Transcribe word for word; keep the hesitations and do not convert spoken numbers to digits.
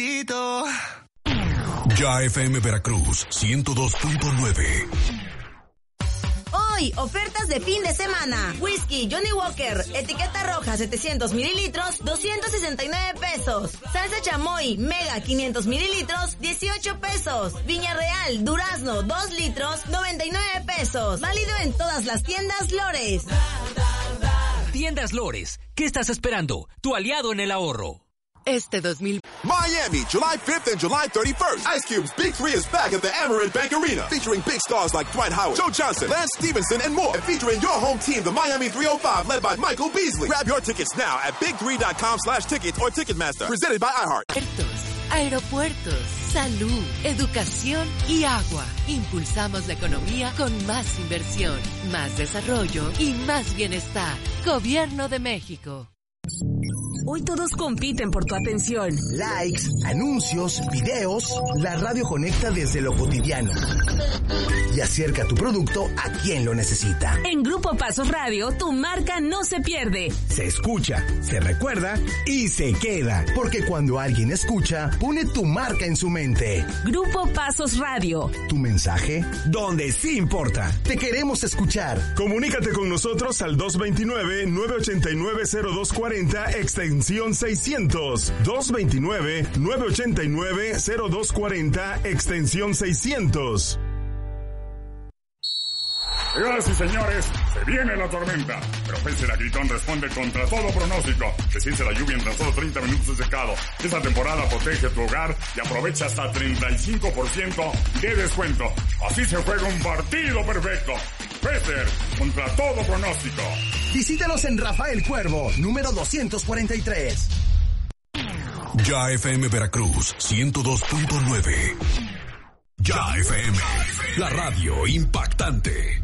Ya F M Veracruz ciento dos punto nueve. Hoy, ofertas de fin de semana. Whisky Johnny Walker, etiqueta roja setecientos mililitros, doscientos sesenta y nueve pesos. Salsa chamoy, mega quinientos mililitros, dieciocho pesos. Viña Real, durazno, dos litros, noventa y nueve pesos. Válido en todas las tiendas Lores. Tiendas Lores, ¿qué estás esperando? Tu aliado en el ahorro. Este dos mil... Miami, July fifth and July thirty-first. Ice Cube's Big Three is back at the Amerant Bank Arena, featuring big stars like Dwight Howard, Joe Johnson, Lance Stevenson, and more. And featuring your home team, the Miami three oh five, led by Michael Beasley. Grab your tickets now at big three dot com slash tickets or Ticketmaster. Presented by iHeart. Aeropuertos, salud, educación y agua. Impulsamos la economía con más inversión, más desarrollo y más bienestar. Gobierno de México. Hoy todos compiten por tu atención. Likes, anuncios, videos. La radio conecta desde lo cotidiano y acerca tu producto a quien lo necesita. En Grupo Pasos Radio, tu marca no se pierde. Se escucha, se recuerda y se queda. Porque cuando alguien escucha, pone tu marca en su mente. Grupo Pasos Radio. Tu mensaje, donde sí importa. Te queremos escuchar. Comunícate con nosotros al dos dos nueve, nueve ocho nueve, cero dos cuatro cero, extensión seiscientos. dos dos nueve, nueve ocho nueve, cero dos cuatro cero, extensión seiscientos. Señoras y señores, se viene la tormenta. Pero Pese Agritón responde contra todo pronóstico. Desciende la lluvia en tan solo treinta minutos de secado. Esta temporada protege tu hogar y aprovecha hasta treinta y cinco por ciento de descuento. Así se juega un partido perfecto. Pese contra todo pronóstico. Visítanos en Rafael Cuervo, número doscientos cuarenta y tres. Ya F M Veracruz ciento dos punto nueve. Ya F M, la radio impactante.